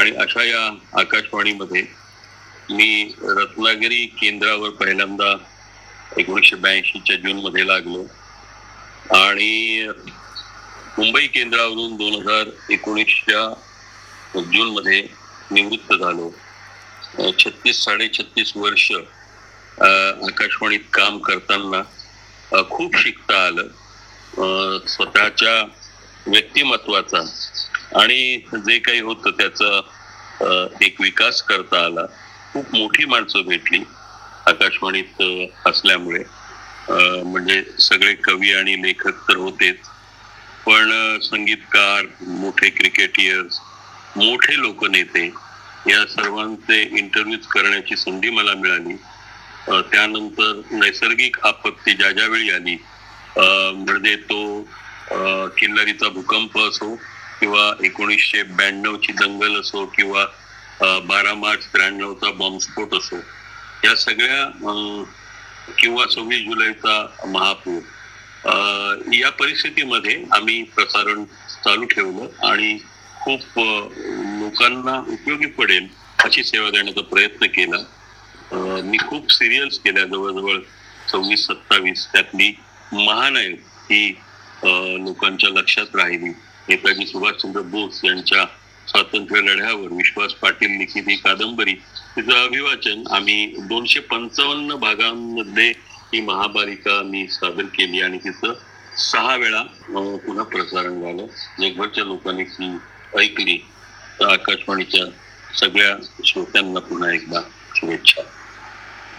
आणि अशा या आकाशवाणीमध्ये मी रत्नागिरी केंद्रावर पहिल्यांदा 1982च्या जून मध्ये लागलो आणि मुंबई केंद्रावरून 2019च्या जून मध्ये निवृत्त झालो. 36-36 वर्ष आकाशवाणीत काम करताना खूप शिकता आलं. स्वतःच्या व्यक्तिमत्वाचा आणि जे काही होतं त्याचा एक विकास करता आला. खूप मोठी माणसं भेटली आकाशवाणीत असल्यामुळे. म्हणजे सगळे कवी आणि लेखक तर होतेच, पण संगीतकार, मोठे क्रिकेटियर्स, मोठे लोकनेते या सर्वांचे इंटरव्ह्यूज करण्याची संधी मला मिळाली. त्यानंतर नैसर्गिक आपत्ती ज्या ज्यावेळी आली, म्हणजे तो किल्लारीचा भूकंप असो किंवा 1992ची दंगल असो किंवा 12 मार्च 93चा बॉम्बस्फोट असो, या सगळ्या किंवा 26 जुलैचा महापूर, या परिस्थितीमध्ये आम्ही प्रसारण चालू ठेवलं आणि खूप लोकांना उपयोगी पडेल अशी सेवा देण्याचा प्रयत्न केला. मी खूप सिरियल्स केल्या, जवळजवळ 26-27. त्यातली महानायक ही लोकांच्या लक्षात राहिली. नेताजी सुभाषचंद्र बोस यांच्या स्वातंत्र्य लढ्यावर विश्वास पाटील लिखित ही कादंबरी, तिचं अभिवाचन आम्ही 255 भागांमध्ये ही महापालिका मी सादर केली आणि तिचं 6 वेळा पुन्हा प्रसारण झालं. जगभरच्या लोकांनी ती ऐकली. तर आकाशवाणीच्या सगळ्या श्रोत्यांना पुन्हा एकदा शुभेच्छा.